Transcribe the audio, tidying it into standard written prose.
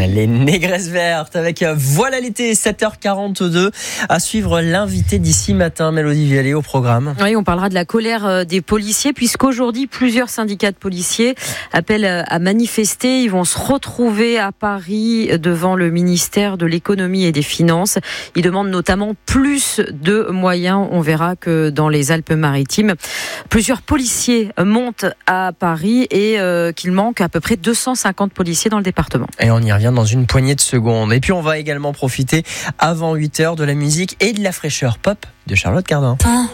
Les Négresses Vertes avec Voilà l'été, 7h42. À suivre l'invité d'ici matin, Mélodie Vialet au programme. Oui, on parlera de la colère des policiers puisqu'aujourd'hui, plusieurs syndicats de policiers appellent à manifester. Ils vont se retrouver à Paris devant le ministère de l'économie et des finances. Ils demandent notamment plus de moyens. On verra que dans les Alpes-Maritimes, plusieurs policiers montent à Paris et qu'il manque à peu près 250 policiers dans le département. Et on y revient dans une poignée de secondes. Et puis on va également profiter avant 8h de la musique et de la fraîcheur pop de Charlotte Cardin.